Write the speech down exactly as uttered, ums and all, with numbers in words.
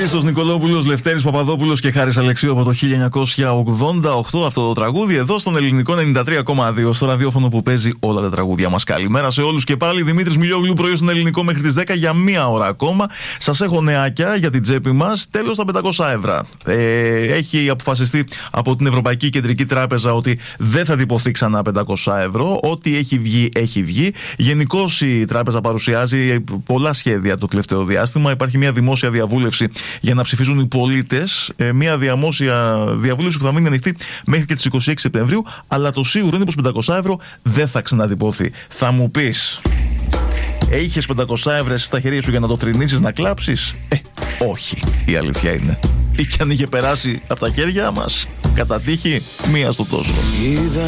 Χρήστος Νικολόπουλος, Λευτέρης Παπαδόπουλος και Χάρης Αλεξίου από το χίλια εννιακόσια ογδόντα οκτώ. Αυτό το τραγούδι εδώ στον Ελληνικό ενενήντα τρία κόμμα δύο, στο ραδιόφωνο που παίζει όλα τα τραγούδια μας. Καλημέρα σε όλους και πάλι. Δημήτρης Μιλιόγλου, πρωί στον Ελληνικό μέχρι τις δέκα για μία ώρα ακόμα. Σας έχω νεάκια για την τσέπη μας. Τέλος τα πεντακόσια ευρώ. Ε, έχει αποφασιστεί από την Ευρωπαϊκή Κεντρική Τράπεζα ότι δεν θα τυπωθεί ξανά πεντακόσια ευρώ. Ό,τι έχει βγει, έχει βγει. Γενικώς η τράπεζα παρουσιάζει πολλά σχέδια το τελευταίο διάστημα. Υπάρχει μια δημόσια διαβούλευση για να ψηφίζουν οι πολίτες. Ε, μια δημόσια διαβούλευση που θα μείνει ανοιχτή μέχρι και τις είκοσι έξι Σεπτεμβρίου. Αλλά το σίγουρο είναι πως πεντακόσια ευρώ δεν θα ξανατυπωθεί. Θα μου πεις, έχεις πεντακόσια ευρώ στα χέρια σου για να το θρηνήσεις, να κλάψεις? Ε, όχι, η αλήθεια είναι. Ή κι αν είχε περάσει από τα χέρια μας, κατά τύχη, μία στο τόσο.